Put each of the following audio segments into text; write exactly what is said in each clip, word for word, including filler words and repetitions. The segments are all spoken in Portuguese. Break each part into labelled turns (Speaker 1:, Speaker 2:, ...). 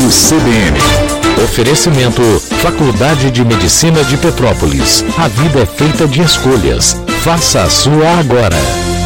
Speaker 1: Rádio C B N. Oferecimento Faculdade de Medicina de Petrópolis. A vida é feita de escolhas. Faça a sua agora.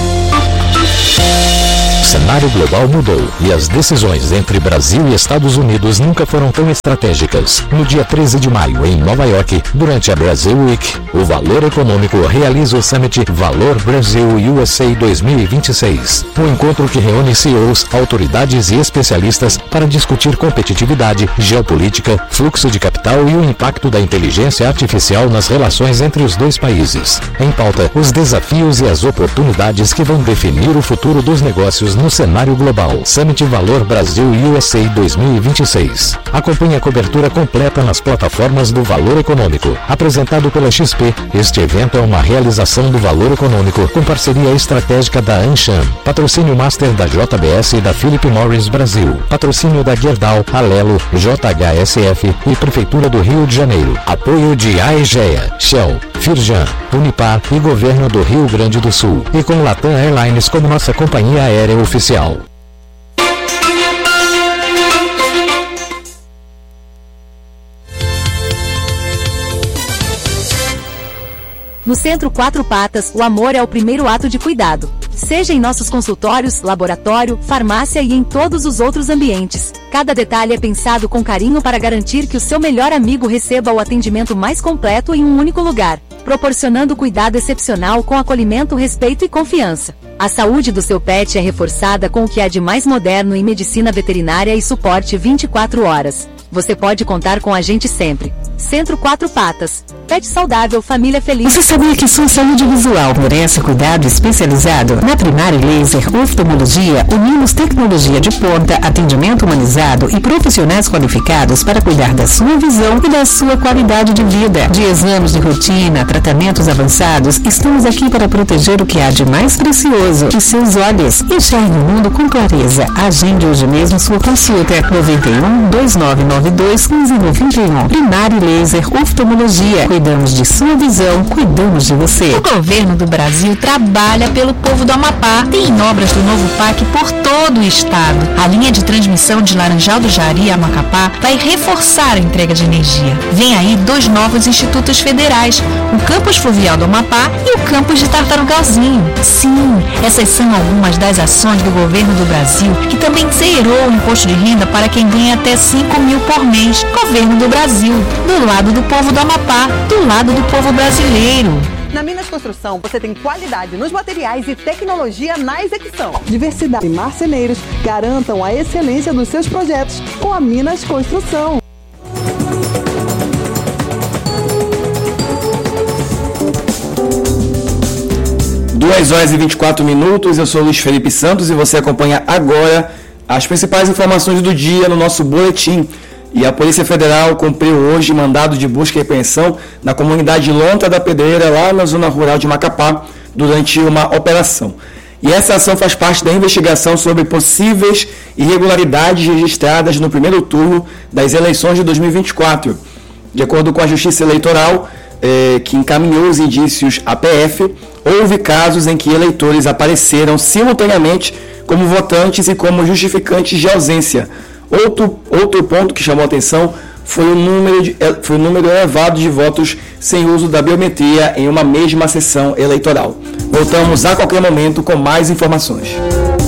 Speaker 1: O cenário global mudou e as decisões entre Brasil e Estados Unidos nunca foram tão estratégicas. No dia treze de maio, em Nova York, durante a Brasil Week, o Valor Econômico realiza o Summit Valor Brasil U S A dois mil e vinte e seis. Um encontro que reúne C E Os, autoridades e especialistas para discutir competitividade, geopolítica, fluxo de capital e o impacto da inteligência artificial nas relações entre os dois países. Em pauta, os desafios e as oportunidades que vão definir o futuro dos negócios no cenário global. Summit Valor Brasil U S A dois mil e vinte e seis. Acompanhe a cobertura completa nas plataformas do Valor Econômico. Apresentado pela X P, este evento é uma realização do Valor Econômico com parceria estratégica da Anshan. Patrocínio Master da J B S e da Philip Morris Brasil. Patrocínio da Gerdau, Alelo, J H S F e Prefeitura do Rio de Janeiro. Apoio de Aegea, Shell, Firjan, Unipar e Governo do Rio Grande do Sul. E com Latam Airlines como nossa companhia aérea oficial.
Speaker 2: No Centro Quatro Patas, o amor é o primeiro ato de cuidado. Seja em nossos consultórios, laboratório, farmácia e em todos os outros ambientes. Cada detalhe é pensado com carinho para garantir que o seu melhor amigo receba o atendimento mais completo em um único lugar, proporcionando cuidado excepcional com acolhimento, respeito e confiança. A saúde do seu pet é reforçada com o que há de mais moderno em medicina veterinária e suporte vinte e quatro horas. Você pode contar com a gente sempre. Centro Quatro Patas. Pet saudável, família feliz.
Speaker 3: Você sabia que sua saúde visual merece cuidado especializado? Na Primari Laser Oftalmologia, unimos tecnologia de ponta, atendimento humanizado e profissionais qualificados para cuidar da sua visão e da sua qualidade de vida. De exames de rotina, tratamentos avançados, estamos aqui para proteger o que há de mais precioso, os seus olhos. Enxergue o mundo com clareza. Agende hoje mesmo sua consulta. nove um, dois nove nove dois, um cinco nove um. Primari Laser Oftalmologia. Cuidamos de sua visão, cuidamos de você.
Speaker 4: O governo do Brasil trabalha pelo povo do Amapá. Tem obras do novo P A C por todo o estado. A linha de transmissão de Laranjal do Jari a Macapá vai reforçar a entrega de energia. Vem aí dois novos institutos federais, o Campus Fluvial do Amapá e o Campus de Tartarugalzinho. Sim, essas são algumas das ações do governo do Brasil, que também zerou o imposto de renda para quem ganha até cinco mil por mês. Governo do Brasil, do lado do povo do Amapá, do lado do povo brasileiro.
Speaker 5: Na Minas Construção, você tem qualidade nos materiais e tecnologia na execução. Diversidade e marceneiros garantam a excelência dos seus projetos com a Minas Construção.
Speaker 6: duas horas e vinte e quatro minutos, eu sou Luiz Felipe Santos e você acompanha agora as principais informações do dia no nosso boletim. E a Polícia Federal cumpriu hoje mandado de busca e apreensão na comunidade Lontra da Pedreira, lá na zona rural de Macapá, durante uma operação. E essa ação faz parte da investigação sobre possíveis irregularidades registradas no primeiro turno das eleições de dois mil e vinte e quatro. De acordo com a Justiça Eleitoral, eh, que encaminhou os indícios à P F, houve casos em que eleitores apareceram simultaneamente como votantes e como justificantes de ausência. Outro, outro ponto que chamou a atenção foi o, número de, foi o número elevado de votos sem uso da biometria em uma mesma sessão eleitoral. Voltamos a qualquer momento com mais informações.